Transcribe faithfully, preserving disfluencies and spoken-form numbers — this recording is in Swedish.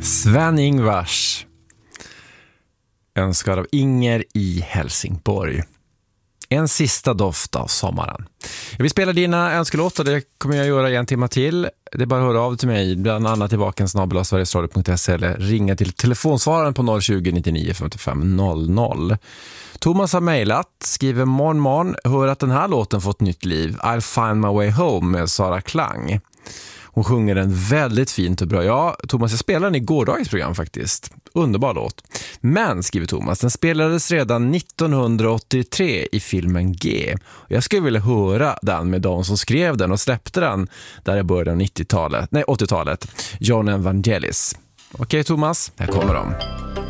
Sven-Ingvars, önskad av Inger i Helsingborg. En sista doft av sommaren. Jag vill spela dina önskelåtar, det kommer jag göra i en timme till. Det är bara att höra av till mig, bland annat i vaken snabel-a sverigesradio punkt se eller ringa till telefonsvararen på noll tjugo, nittionio, femtiofem, noll noll. Thomas har mejlat, skriver morgon morgon, hör att den här låten fått nytt liv. I'll find my way home med Sara Klang. Hon sjunger den väldigt fint och bra. Ja, Thomas, jag spelade den i gårdagens program faktiskt. Underbar låt. Men, skriver Thomas, den spelades redan nittonhundraåttiotre i filmen G. Jag skulle vilja höra den med de som skrev den och släppte den där i början av nittiotalet. Nej, åttiotalet. John Evangelis. Okej, Thomas, här kommer de.